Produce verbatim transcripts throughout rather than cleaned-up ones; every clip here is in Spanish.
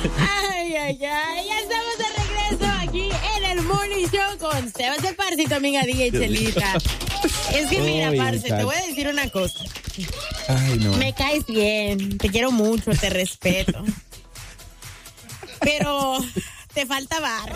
Ay, ay, ay, ya estamos de regreso aquí en el Morning Show con Sebas el Parce y tu amiga D J Chelita. Es que mira, Ay, Parce, tal. te voy a decir una cosa. Ay, no. Me caes bien, te quiero mucho, te respeto. Pero te falta barrio.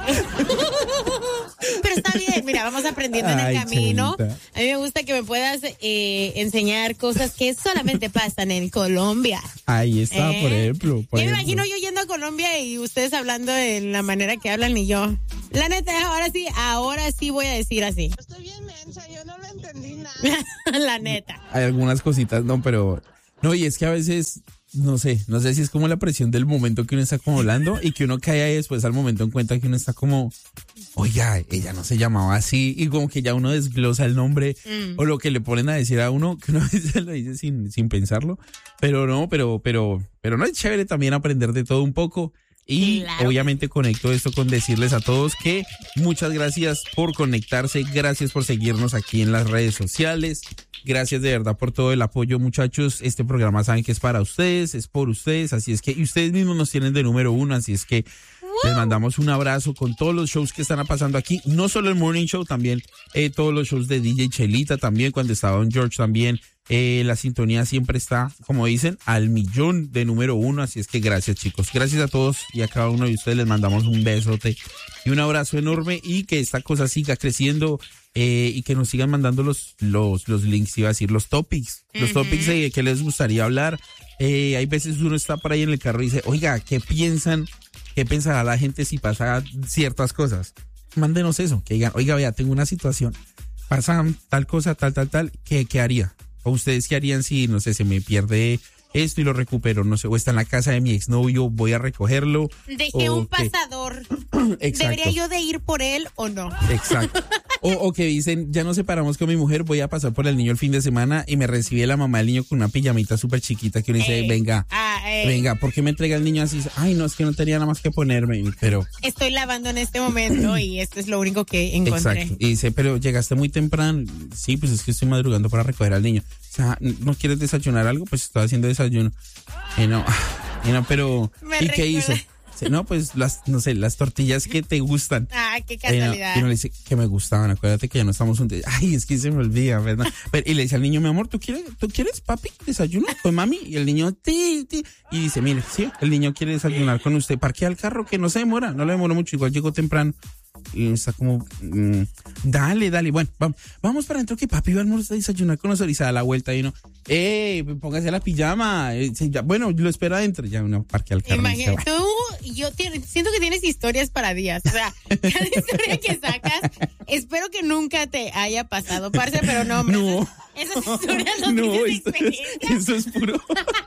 Pero está bien, mira, vamos aprendiendo en el Ay, camino. Chelita. A mí me gusta que me puedas eh, enseñar cosas que solamente pasan en Colombia. Ahí está, ¿Eh? por ejemplo. Por Yo me ejemplo. imagino yo yendo a Colombia y ustedes hablando de la manera que hablan y yo. La neta, ahora sí, ahora sí voy a decir así. Estoy bien mensa, yo no lo entendí nada. La neta. Hay algunas cositas, no, pero no, y es que a veces, no sé, no sé si es como la presión del momento que uno está como hablando y que uno cae ahí después al momento en cuenta que uno está como, oiga, ella no se llamaba así, y como que ya uno desglosa el nombre Mm. o lo que le ponen a decir a uno, que uno a veces lo dice sin, sin pensarlo, pero no, pero, pero, pero no es chévere también aprender de todo un poco. Y Claro. obviamente conecto esto con decirles a todos que muchas gracias por conectarse, gracias por seguirnos aquí en las redes sociales, gracias de verdad por todo el apoyo, muchachos. Este programa saben que es para ustedes, es por ustedes, así es que, y ustedes mismos nos tienen de número uno, así es que les mandamos un abrazo con todos los shows que están pasando aquí, no solo el Morning Show, también eh, todos los shows de D J Chelita, también cuando estaba Don George también. Eh, la sintonía siempre está, como dicen, al millón de número uno, así es que gracias, chicos, gracias a todos y a cada uno de ustedes les mandamos un besote y un abrazo enorme y que esta cosa siga creciendo eh, y que nos sigan mandando los los los links, iba a decir los topics, los Ujú. topics de que les gustaría hablar. Eh, hay veces uno está por ahí en el carro y dice, oiga, ¿qué piensan? ¿Qué pensará la gente si pasa ciertas cosas? Mándenos eso, que digan, oiga, vea, tengo una situación, pasa tal cosa, tal, tal, tal, ¿qué, qué haría? ¿O ustedes qué harían si, no sé, se me pierde esto y lo recupero? No sé, o está en la casa de mi exnovio, voy a recogerlo. Dejé o un qué. pasador. Exacto. ¿Debería yo de ir por él o no? Exacto. O, o que dicen, ya nos separamos con mi mujer, voy a pasar por el niño el fin de semana y me recibe la mamá del niño con una pijamita súper chiquita que uno dice, Ey. venga, Ah, ey. venga, ¿por qué me entrega el niño así? Ay, no, es que no tenía nada más que ponerme, pero... Estoy lavando en este momento y esto es lo único que encontré. Exacto. Y dice, pero llegaste muy temprano. Sí, pues es que estoy madrugando para recoger al niño. O sea, ¿no quieres desayunar algo? Pues estoy haciendo desayuno. Y no, y no, pero... Me ¿Y qué recuerda- hizo? Dice, no, pues las, no sé, las tortillas que te gustan. Ah, qué Y no, casualidad. y no le dice que me gustaban, acuérdate que ya no estamos juntos. Ay, es que se me olvida, ¿verdad? Pero, y le dice al niño, mi amor, ¿tú quieres, ¿tú quieres, papi, desayuno con mami? Y el niño, ti, ti. Y dice, mire, sí, el niño quiere desayunar con usted. Parquea el carro, que no se demora, no le demoró mucho, igual llegó temprano. Y está como, mm, dale, dale, bueno, vamos, vamos para adentro que papi va a almorzar a desayunar con nosotros y se da la vuelta y uno, eh, póngase la pijama, eh, sí, ya, bueno, lo espero adentro, ya uno parquea el carro. y se Imagínate, va. tú, yo tiene- siento que tienes historias para días. O sea, cada historia que sacas, espero que nunca te haya pasado, parce, pero no, hombre, No. Esas, esas historias no, No, tienen esto es, experiencia. eso es puro.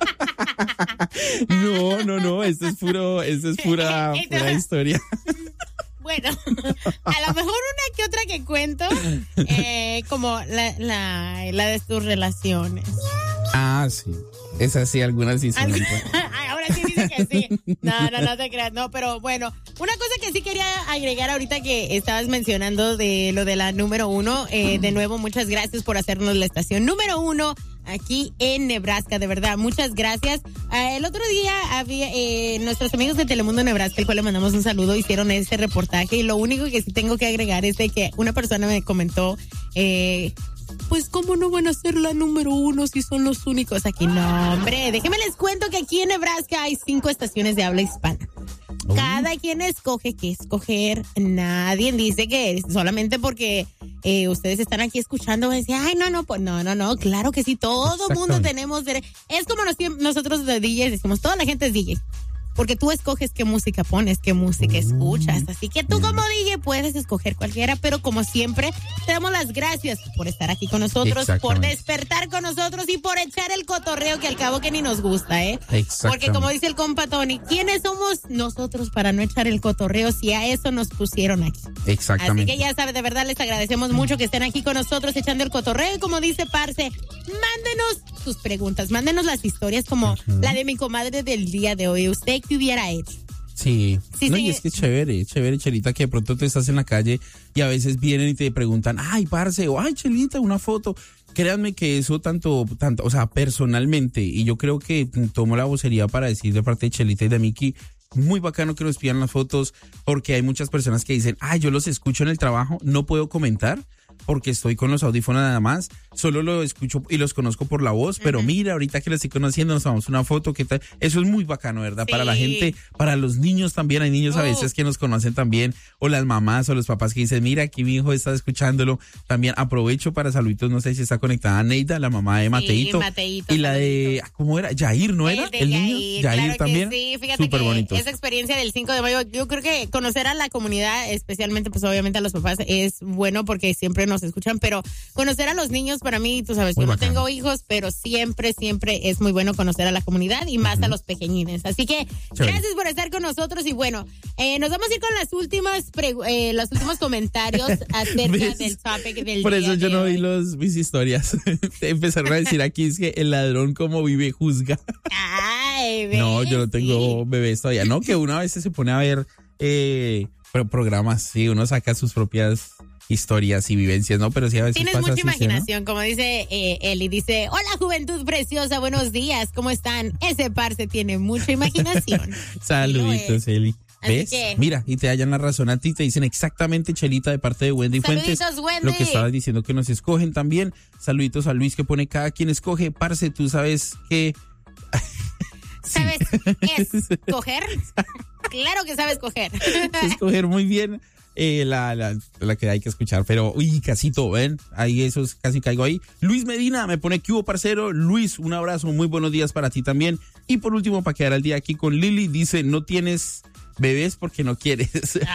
No, no, no, esto es puro, esto es pura, pura historia. Bueno, a lo mejor una que otra que cuento, eh, como la, la, la de tus relaciones. Ah, sí. Esas sí, algunas sí son. Ay, ahora sí dice que sí. No, no, no te creas. No, pero bueno, una cosa que sí quería agregar ahorita que estabas mencionando de lo de la número uno. Eh, de nuevo, muchas gracias por hacernos la estación número uno aquí en Nebraska. De verdad, muchas gracias. Eh, el otro día había eh, nuestros amigos de Telemundo Nebraska, al cual le mandamos un saludo, hicieron ese reportaje. Y lo único que sí tengo que agregar es de que una persona me comentó, eh, pues cómo no van a ser la número uno si son los únicos aquí. No, hombre, déjenme les cuento que aquí en Nebraska hay cinco estaciones de habla hispana. Cada quien escoge qué escoger. Nadie dice que solamente porque eh, ustedes están aquí escuchando, van a decir, ay, no, no, pues no, no, no, claro que sí, todo mundo tenemos derecho. Es como nos, nosotros de D Js decimos, toda la gente es D J. Porque tú escoges qué música pones, qué música escuchas. Así que tú como D J puedes escoger cualquiera, pero como siempre, te damos las gracias por estar aquí con nosotros, por despertar con nosotros y por echar el cotorreo que al cabo que ni nos gusta, ¿eh? Porque como dice el compa Tony, ¿quiénes somos nosotros para no echar el cotorreo si a eso nos pusieron aquí? Exactamente. Así que ya sabes, de verdad les agradecemos mucho que estén aquí con nosotros echando el cotorreo. Y como dice Parce, mándenos sus preguntas, mándenos las historias como uh-huh. la de mi comadre del día de hoy. ¿Usted qué hubiera hecho? Sí, sí no, sí. Y es que es chévere, chévere, Chelita, que de pronto tú estás en la calle y a veces vienen y te preguntan, ay, parce, o ay, Chelita, una foto. Créanme que eso tanto, tanto, o sea, personalmente, y yo creo que tomo la vocería para decir de parte de Chelita y de Miki, muy bacano que nos pidan las fotos, porque hay muchas personas que dicen, ah, yo los escucho en el trabajo, no puedo comentar porque estoy con los audífonos nada más, solo lo escucho y los conozco por la voz, pero uh-huh. mira, ahorita que lo estoy conociendo nos tomamos una foto, ¿qué tal? Eso es muy bacano, ¿verdad? Sí. Para la gente, para los niños también, hay niños oh. a veces que nos conocen también, o las mamás o los papás que dicen, mira, aquí mi hijo está escuchándolo. También aprovecho para saluditos, no sé si está conectada Neida, la mamá de Mateito, sí, Mateito, y la de, ¿cómo era? Yair, ¿no era? El, de el Yair, niño, Yair claro también. Que sí, fíjate súper que bonito. Esa experiencia del cinco de mayo, yo creo que conocer a la comunidad, especialmente pues obviamente a los papás, es bueno porque siempre nos escuchan, pero conocer a los niños para mí, tú sabes, muy yo no bacano. tengo hijos, pero siempre, siempre es muy bueno conocer a la comunidad y más uh-huh. a los pequeñines. Así que Chévere. Gracias por estar con nosotros y bueno, eh, nos vamos a ir con las últimas pregu- eh, los últimos comentarios acerca ¿Ves? del topic del Por día eso yo de no hoy. vi los, mis historias. Empezaron a decir aquí es que el ladrón como vive juzga. Ay, ¿ves? No, yo no tengo bebés todavía. No, que uno a veces se pone a ver eh, pro- programas, sí, uno saca sus propias historias y vivencias, ¿no? Pero sí a veces tienes pasa mucha así, imaginación, ¿sí, no? como dice eh, Eli, dice, hola juventud preciosa, buenos días, ¿cómo están? Ese parce tiene mucha imaginación. Saluditos, Eli. ¿Ves? Que, mira, y te hallan la razón a ti, te dicen exactamente, Chelita, de parte de Wendy Fuentes. Wendy. Lo que estabas diciendo que nos escogen también. Saluditos a Luis que pone cada quien escoge. Parce, tú sabes que... ¿Sabes escoger? Claro que sabes coger. Escoger muy bien. Eh, la, la, la que hay que escuchar, pero uy, casito, ven, ahí esos casi caigo ahí. Luis Medina me pone que hubo, parcero. Luis, un abrazo, muy buenos días para ti también. Y por último, para quedar al día aquí con Lili, dice, no tienes bebés porque no quieres.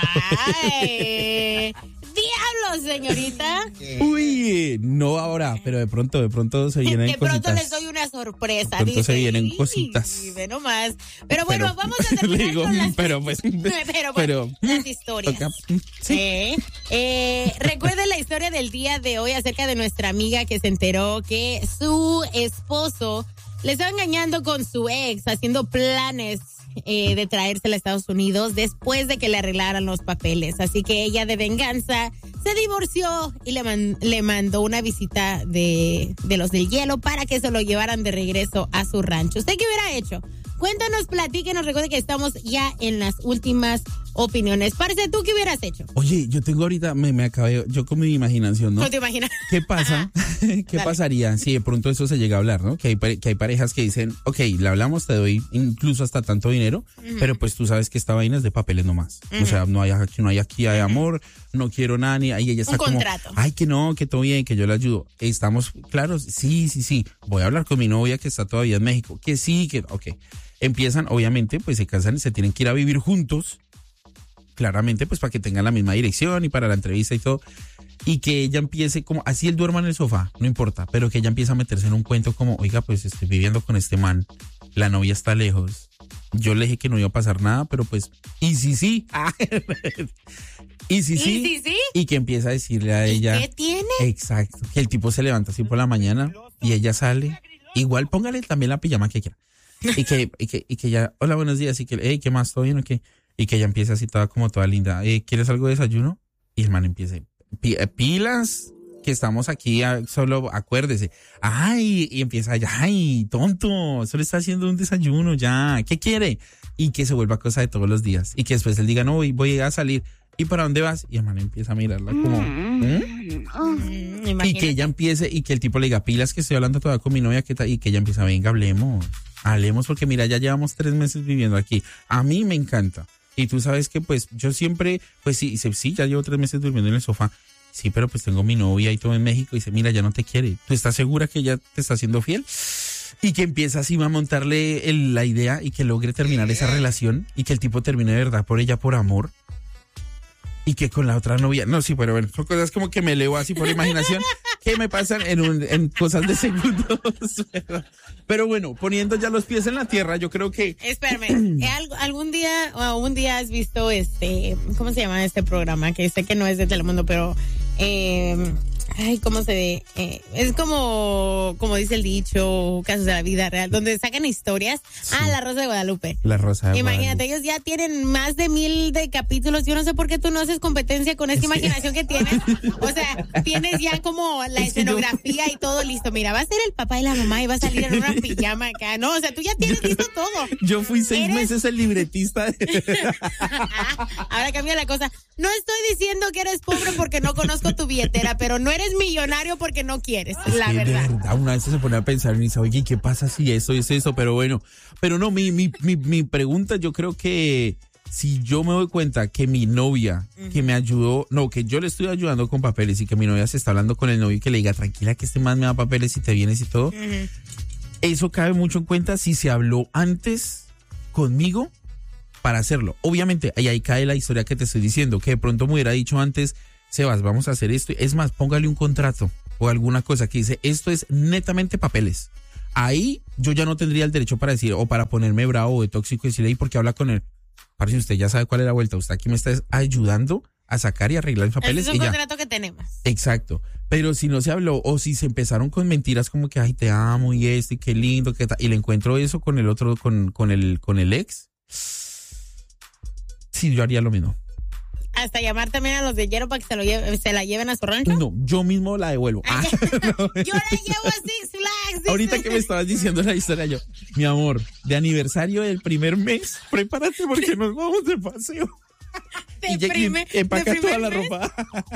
Ay, diablos, señorita. Uy, no ahora, pero de pronto, de pronto se vienen de cositas. De pronto les doy una sorpresa. De pronto dice, se vienen cositas. Ve nomás. Pero bueno, pero, vamos a terminar digo, con las, pero, pues, pero, pero, las historias. Toca, sí. eh, eh, recuerden la historia del día de hoy acerca de nuestra amiga que se enteró que su esposo le estaba engañando con su ex, haciendo planes Eh, de traérsela a Estados Unidos después de que le arreglaran los papeles. Así que ella de venganza se divorció y le, man, le mandó una visita de, de los del hielo para que se lo llevaran de regreso a su rancho. ¿Usted qué hubiera hecho? Cuéntanos, platíquenos, recuerde que estamos ya en las últimas opiniones. Parce, ¿tú qué hubieras hecho? Oye, yo tengo ahorita, me, me acabé, yo con mi imaginación, ¿no? No te imaginas. ¿Qué pasa? ¿Qué Dale. pasaría si de pronto eso se llega a hablar, ¿no? Que hay, que hay parejas que dicen, ok, le hablamos, te doy incluso hasta tanto dinero, uh-huh. pero pues tú sabes que esta vaina es de papeles nomás. Uh-huh. O sea, no hay aquí, no hay aquí, hay amor, no quiero nada, ni ahí ella está Un como, contrato. Ay, que no, que todo bien, que yo le ayudo. Estamos claros, sí, sí, sí. Voy a hablar con mi novia que está todavía en México, que sí, que, ok. Empiezan, obviamente, pues se casan y se tienen que ir a vivir juntos, claramente, pues para que tengan la misma dirección y para la entrevista y todo, y que ella empiece como, así él duerma en el sofá, no importa, pero que ella empiece a meterse en un cuento como, oiga, pues estoy viviendo con este man, la novia está lejos, yo le dije que no iba a pasar nada, pero pues, y sí, sí, y sí, sí, ¿Y sí, sí? y que empieza a decirle a ella, ¿qué tiene? Exacto, que el tipo se levanta así por la mañana y ella sale, igual póngale también la pijama que quiera. Y que, y que, y que ya, hola, buenos días, y que, hey, ¿qué más? ¿Todo bien o qué? Y que ella empieza así toda como toda linda, eh, ¿quieres algo de desayuno? Y el man empieza, pilas, que estamos aquí, solo acuérdese. Ay, y empieza ya, ay, tonto, solo está haciendo un desayuno ya, ¿qué quiere? Y que se vuelva cosa de todos los días. Y que después él diga, no, voy, voy a salir. ¿Y para dónde vas? Y el man empieza a mirarla como, ¿eh? Mm, y que ella empiece, y que el tipo le diga, pilas, que estoy hablando todavía con mi novia, que ta-", y que ella empieza, venga, hablemos. Hablemos porque mira, ya llevamos tres meses viviendo aquí. A mí me encanta. Y tú sabes que pues yo siempre, pues sí, dice, sí, ya llevo tres meses durmiendo en el sofá. Sí, pero pues tengo mi novia y todo en México. Y dice, mira, ya no te quiere. ¿Tú estás segura que ella te está haciendo fiel? Y que empieza así a montarle el, la idea y que logre terminar esa relación y que el tipo termine de verdad por ella, por amor. Y que con la otra novia, no, sí, pero bueno, son cosas como que me leo así por imaginación que me pasan en, un, en cosas de segundos. Pero, pero bueno, poniendo ya los pies en la tierra, yo creo que... Espérame, ¿algún día o un día has visto este, ¿cómo se llama este programa? Que sé que no es de Telemundo, pero eh, Ay, ¿cómo se ve? Eh, es como, como dice el dicho, casos de la vida real, donde sacan historias. Sí. Ah, La Rosa de Guadalupe. La Rosa de Imagínate, Guadalupe. ellos ya tienen más de mil de capítulos. Yo no sé por qué tú no haces competencia con esta sí. imaginación que tienes. O sea, tienes ya como la es escenografía yo... y todo listo. Mira, va a ser el papá y la mamá y va a salir en una pijama acá. No, o sea, tú ya tienes listo todo. Yo fui seis ¿Eres? meses el libretista. De... Ahora cambia la cosa. No estoy diciendo que eres pobre porque no conozco tu billetera, pero no eres millonario porque no quieres, es la verdad. De verdad. Una vez se pone a pensar y dice, oye, ¿qué pasa si eso es eso? Pero bueno, pero no, mi, mi, mi, mi pregunta, yo creo que si yo me doy cuenta que mi novia, uh-huh. que me ayudó, no, que yo le estoy ayudando con papeles y que mi novia se está hablando con el novio y que le diga, tranquila, que este man me da papeles y te vienes y todo, uh-huh. eso cabe mucho en cuenta si se habló antes conmigo para hacerlo. Obviamente, ahí, ahí cae la historia que te estoy diciendo, que de pronto me hubiera dicho antes, Sebas, vamos a hacer esto. Es más, póngale un contrato o alguna cosa que dice, esto es netamente papeles. Ahí yo ya no tendría el derecho para decir, o para ponerme bravo o de tóxico y decirle, ¿y por qué habla con él? Parece usted ya sabe cuál es la vuelta. Usted aquí me está ayudando a sacar y arreglar los papeles. Ese es un contrato que tenemos. Exacto. Pero si no se habló, o si se empezaron con mentiras como que, ay, te amo y esto y qué lindo, qué tal, y le encuentro eso con el otro, con, con el, con el ex. Sí, yo haría lo mismo. Hasta llamar también a los de Hierro para que se, lo lleve, se la lleven a su rancho. No, yo mismo la devuelvo. Ah, no. Yo la llevo a Six Flags. Ahorita que me estabas diciendo la historia, yo, mi amor, de aniversario del primer mes, prepárate porque nos vamos de paseo. De y prime, y empaca de toda la mes. ropa.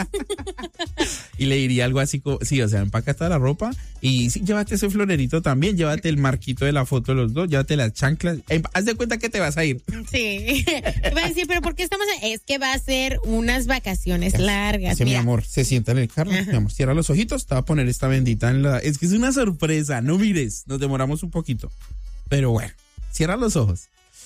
Y le diría algo así como, sí, o sea, empaca toda la ropa y sí, llévate ese florerito también, llévate el marquito de la foto de los dos, llévate las chanclas, eh, haz de cuenta que te vas a ir. Sí. Va a decir, pero ¿por qué estamos? Es que va a ser unas vacaciones es, largas. Así, mi amor, se sienta en el carro, ajá. Mi amor, cierra los ojitos, te va a poner esta bendita en la... Es que es una sorpresa, no mires, nos demoramos un poquito. Pero bueno, cierra los ojos.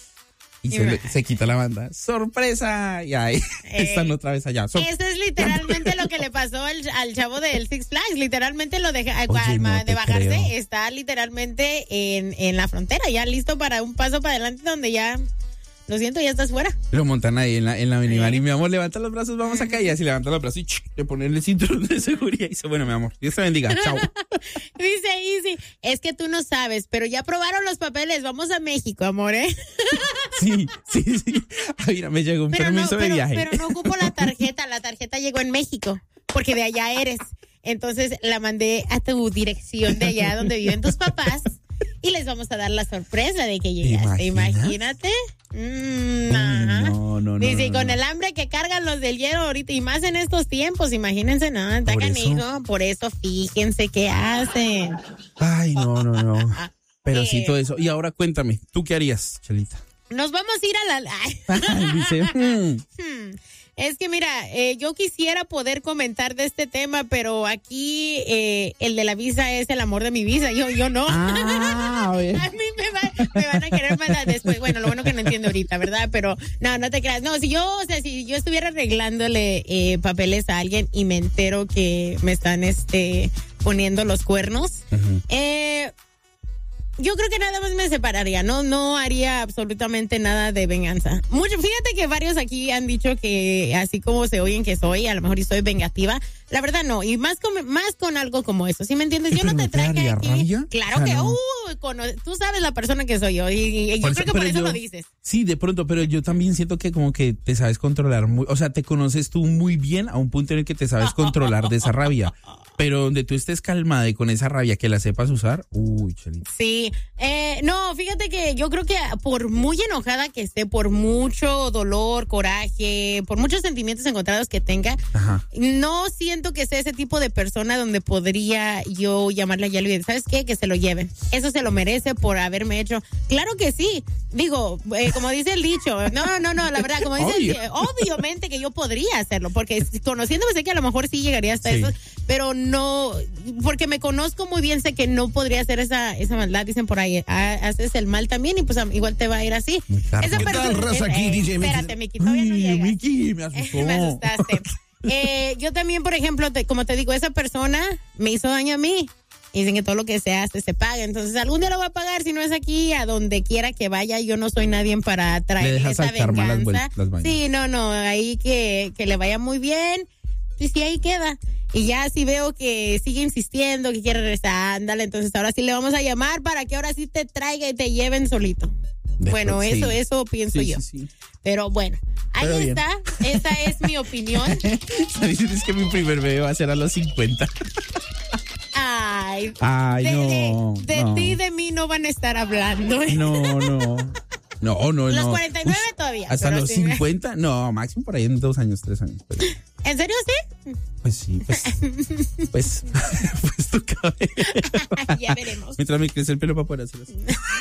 Y se, le, se quita la banda. ¡Sorpresa! Y ahí eh, están otra vez allá. Sor- Eso es literalmente lo que le pasó al, al chavo del Six Flags. Literalmente lo deja Oye, no de bajarse. Creo. Está literalmente en, en la frontera, ya listo para un paso para adelante donde ya... Lo siento, ya estás fuera. Lo montan ahí en la, en la minivan y mi amor, levanta los brazos, vamos acá. Y así levanta los brazos y ch, le ponen el cinturón de seguridad y dice, bueno, mi amor, Dios te bendiga, chao. Dice Easy, es que tú no sabes, pero ya aprobaron los papeles, vamos a México, amor, ¿eh? Sí, sí, sí. Ah, mira, me llegó un pero permiso no, de pero, viaje. Pero no ocupo la tarjeta, la tarjeta llegó en México, porque de allá eres. Entonces la mandé a tu dirección de allá donde viven tus papás. Y les vamos a dar la sorpresa de que llegaste. Imagínate. Mm, ajá. No, no, no. Dice, no, con no. el hambre que cargan los del Hierro ahorita, y más en estos tiempos, imagínense, no, está canijo. Por eso, fíjense qué hacen. Ay, no, no, no. Pero eh, sí, todo eso. Y ahora cuéntame, ¿tú qué harías, Chelita? Nos vamos a ir a la... Ay, dice, hmm. Hmm. Es que mira, eh, yo quisiera poder comentar de este tema, pero aquí eh, el de la visa es el amor de mi visa, yo yo no. Ah, a ver. A mí me, va, me van a querer mandar después. Bueno, lo bueno que no entiendo ahorita, ¿verdad? Pero no, no te creas. No, si yo, o sea, si yo estuviera arreglándole eh, papeles a alguien y me entero que me están este poniendo los cuernos, uh-huh. eh... Yo creo que nada más me separaría, no no haría absolutamente nada de venganza. Mucho, fíjate que varios aquí han dicho que así como se oyen que soy, a lo mejor y soy vengativa. La verdad no, y más con más con algo como eso, ¿sí me entiendes? Yo no te traje aquí. Rabia? Claro o sea, que, no. uh, con, tú sabes la persona que soy yo y, y yo por creo eso, que por eso yo, lo dices. Sí, de pronto, pero yo también siento que como que te sabes controlar muy, o sea, te conoces tú muy bien a un punto en el que te sabes controlar de esa rabia. Pero donde tú estés calmada y con esa rabia que la sepas usar, uy, Chelita. Sí, eh, no, fíjate que yo creo que por muy enojada que esté, por mucho dolor, coraje, por muchos sentimientos encontrados que tenga, ajá, no siento que sea ese tipo de persona donde podría yo llamarle a Yalo y decir, ¿sabes qué? Que se lo lleven. Eso se lo merece por haberme hecho. Claro que sí. Digo, eh, como dice el dicho, no, no, no, la verdad, como dice, Obvio. el, obviamente que yo podría hacerlo, porque conociéndome sé que a lo mejor sí llegaría hasta sí. eso, pero no, porque me conozco muy bien, sé que no podría hacer esa esa maldad, dicen por ahí, ah, haces el mal también y pues igual te va a ir así. Esa ¿Qué tal, raza, aquí, eh, D J espérate, Miki, todavía no llega. Miki, me asustó. me asustaste. Eh, yo también, por ejemplo, te, como te digo, esa persona me hizo daño a mí. Y dicen que todo lo que se hace se paga. Entonces, algún día lo va a pagar. Si no es aquí, a donde quiera que vaya. Yo no soy nadie para traer esa venganza. Las vueltas, las sí, no, no. Ahí que, que le vaya muy bien. y si ahí queda. Y ya si veo que sigue insistiendo, que quiere regresar, ándale, entonces ahora sí le vamos a llamar para que ahora sí te traiga y te lleven solito. Después, bueno, sí. eso, eso pienso sí, yo. Sí, sí. Pero bueno, ahí Pero está. Bien. Esa es mi opinión. Dices que mi primer bebé va a ser a los cincuenta. Ay, Ay de, no. De, de no. ti y de mí no van a estar hablando. No, no. No, no, los no. cuarenta y nueve Uy, todavía. ¿Hasta los sí. cincuenta? No, máximo por ahí en dos años, tres años. Pero... ¿En serio sí? Pues sí, pues. pues, pues tu cabello. Ya veremos. Mientras me crece el pelo para poder hacer eso.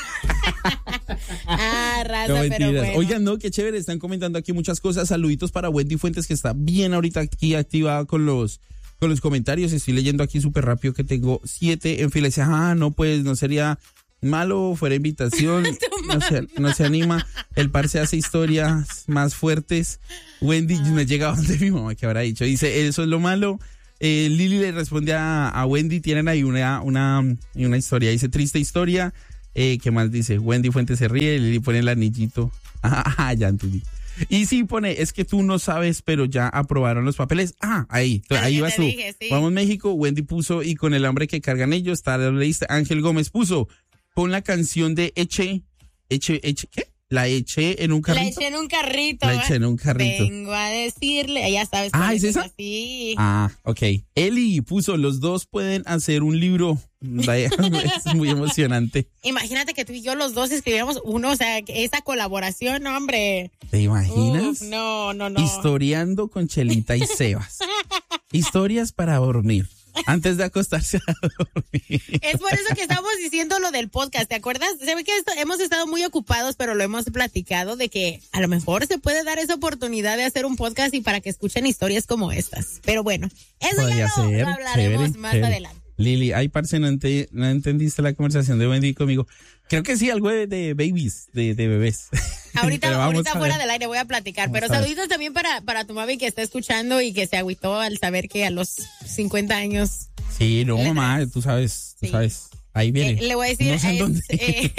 Ah, raza, no, pero bueno. Oigan, no, qué chévere, están comentando aquí muchas cosas. Saluditos para Wendy Fuentes, que está bien ahorita aquí activada con los, con los comentarios. Estoy leyendo aquí súper rápido que tengo siete en fila. Y dice, ah, no, pues no sería malo, fuera invitación. no, se, no se anima. El par se hace historias más fuertes. Wendy, ah. me llega donde mi mamá que habrá dicho. Dice, eso es lo malo. Eh, Lili le responde a, a Wendy, tienen ahí una, una, una historia. Dice, triste historia. Eh, ¿Qué más dice? Wendy Fuentes se ríe, Lili pone el anillito. Ah, ya entendí. Y sí pone, es que tú no sabes, pero ya aprobaron los papeles. Ah, ahí, ahí vas tú. Dije, sí. Vamos México, Wendy puso, y con el hambre que cargan ellos, está, lo leíste. Ángel Gómez puso, pon la canción de Eche, Eche, Eche, ¿qué? La eché en un carrito. La eché en un carrito. La eché en un carrito. Vengo a decirle, ya sabes. Ah, ¿es esa? Así. Ah, ok. Eli puso, los dos pueden hacer un libro. Es muy emocionante. Imagínate que tú y yo los dos escribiéramos uno, o sea, esa colaboración, hombre. ¿Te imaginas? Uf, no, no, no. Historiando con Chelita y Sebas. Historias para dormir. Antes de acostarse a dormir. Es por eso que estamos diciendo lo del podcast, ¿te acuerdas? Se ve que esto, hemos estado muy ocupados, pero lo hemos platicado de que a lo mejor se puede dar esa oportunidad de hacer un podcast y para que escuchen historias como estas. Pero bueno, eso Podría ya lo, ser, lo hablaremos chévere, más chévere. adelante. Lili, ay, parce, no, ente, no entendiste la conversación de Wendy conmigo. Creo que sí, algo de, de babies, de, de bebés. Ahorita, ahorita fuera del aire voy a platicar, vamos pero a saluditos también para, para tu mami que está escuchando y que se agüitó al saber que a los cincuenta años. Sí, no, mamá, das. tú sabes, tú sí. sabes. Ahí viene. Eh, le voy a decir. No sé es, dónde. Eh,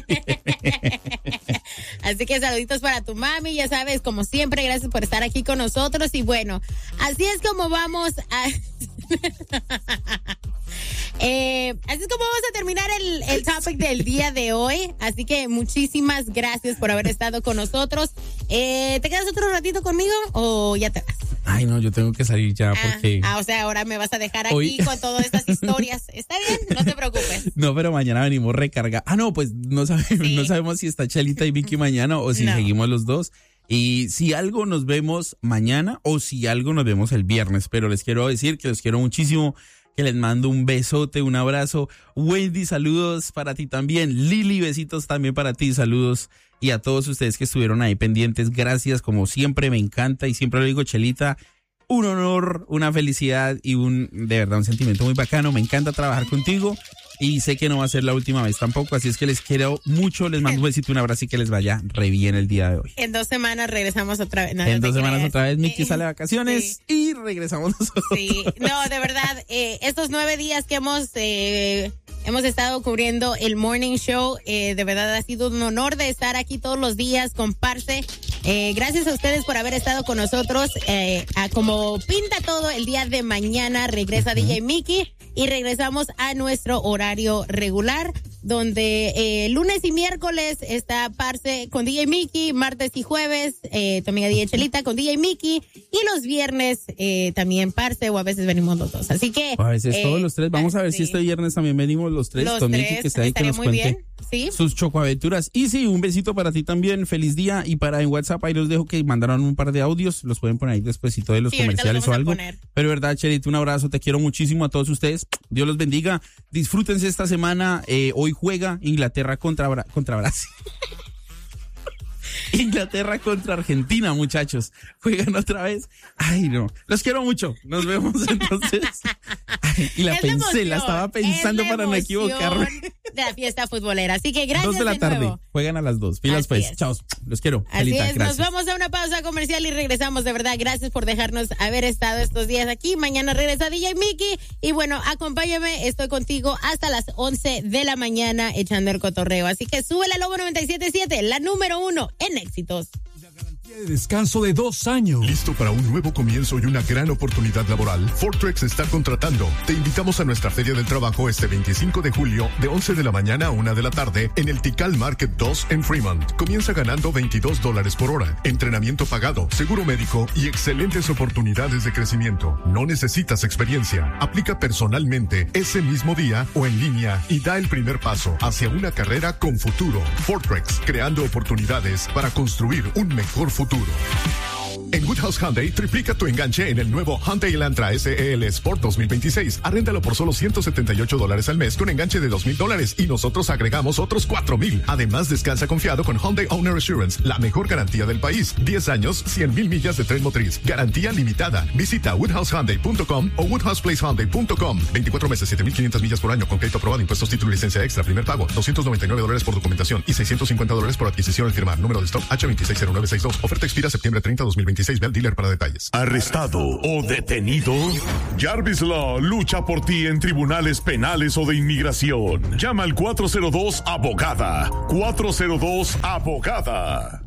así que saluditos para tu mami, ya sabes, como siempre, gracias por estar aquí con nosotros. Y bueno, así es como vamos a. Eh, así es como vamos a terminar el, el topic del día de hoy. Así que muchísimas gracias por haber estado con nosotros. Eh, ¿Te quedas otro ratito conmigo o ya te vas? Ay, no, yo tengo que salir ya ah, porque... Ah, o sea, ahora me vas a dejar aquí hoy... con todas estas historias. ¿Está bien? No te preocupes. No, pero mañana venimos recargados. Ah, no, pues no sabemos, sí. no sabemos si está Chelita y Vicky mañana o si no. seguimos los dos. Y si algo nos vemos mañana o si algo nos vemos el viernes. Pero les quiero decir que los quiero muchísimo. Que les mando un besote, un abrazo. Wendy, saludos para ti también. Lili, besitos también para ti, saludos. Y a todos ustedes que estuvieron ahí pendientes, gracias, como siempre, me encanta. Y siempre lo digo, Chelita, un honor, una felicidad y un, de verdad, un sentimiento muy bacano. Me encanta trabajar contigo y sé que no va a ser la última vez tampoco. Así es que les quiero mucho, les mando un besito, un abrazo y que les vaya re bien el día de hoy. En dos semanas regresamos otra vez. No, en no dos semanas creas. otra vez Miki eh, sale de vacaciones sí. y regresamos nosotros. Sí, no, de verdad, eh, estos nueve días que hemos eh, hemos estado cubriendo el Morning Show, eh, de verdad ha sido un honor de estar aquí todos los días con Parce. Eh, gracias a ustedes por haber estado con nosotros. Eh, a como pinta todo, el día de mañana regresa uh-huh. D J Mickey y regresamos a nuestro horario regular, donde eh, lunes y miércoles está Parce con D J Mickey, martes y jueves eh, tu amiga D J Chelita con D J Mickey y los viernes eh, también Parce o a veces venimos los dos. Así que a veces eh, todos los tres. Vamos a ver sí. si este viernes también venimos los tres. Los Tom tres, Mickey, que está ahí que nos muy cuente bien. ¿Sí? sus chocoaventuras. Y sí, un besito para ti también. Feliz día. Y para en WhatsApp ahí los dejo que mandaron un par de audios. Los pueden poner ahí despuesito de los sí, comerciales o algo. Pero verdad, Chelita, un abrazo. Te quiero muchísimo a todos ustedes. Dios los bendiga. Disfrútense esta semana. Eh, hoy juega Inglaterra contra, Bra- contra Brasil. Inglaterra contra Argentina, muchachos. Juegan otra vez. Ay, no. Los quiero mucho. Nos vemos entonces. Ay, y la es pensé, la, emoción, la estaba pensando para no equivocarme. De la fiesta futbolera. Así que gracias. Dos de la de tarde. Nuevo. Juegan a las dos. Pilas pues. Chao. Los quiero. Así Celita, es. gracias. Nos vamos a una pausa comercial y regresamos. De verdad, gracias por dejarnos haber estado estos días aquí. Mañana regresa D J Mickey. Y bueno, acompáñame. Estoy contigo hasta las once de la mañana echando el cotorreo. Así que sube la Lobo noventa y siete punto siete, la número uno en éxitos. De descanso de dos años. ¿Listo para un nuevo comienzo y una gran oportunidad laboral? Fortrex está contratando. Te invitamos a nuestra Feria del Trabajo este veinticinco de julio de once de la mañana a una de la tarde en el Tikal Market dos en Fremont. Comienza ganando veintidós dólares por hora, entrenamiento pagado, seguro médico y excelentes oportunidades de crecimiento. No necesitas experiencia. Aplica personalmente ese mismo día o en línea y da el primer paso hacia una carrera con futuro. Fortrex, creando oportunidades para construir un mejor futuro. Futuro. En Woodhouse Hyundai, triplica tu enganche en el nuevo Hyundai Elantra S E L Sport dos mil veintiséis. Arréndalo por solo ciento setenta y ocho dólares al mes con enganche de dos mil dólares y nosotros agregamos otros cuatro mil. Además, descansa confiado con Hyundai Owner Assurance, la mejor garantía del país. diez años, cien mil millas de tren motriz. Garantía limitada. Visita woodhouse hyundai punto com o woodhouse place hyundai punto com. veinticuatro meses, siete mil quinientas millas por año con crédito aprobado, impuestos, título y licencia extra. Primer pago, doscientos noventa y nueve dólares por documentación y seiscientos cincuenta dólares por adquisición al firmar. Número de stock H dos seis cero nueve seis dos. Oferta expira septiembre treinta, dos mil veintiséis. Ve al dealer para detalles. ¿Arrestado o detenido? Jarvis Law lucha por ti en tribunales penales o de inmigración. Llama al cuatro cero dos abogada. cuatro cero dos abogada.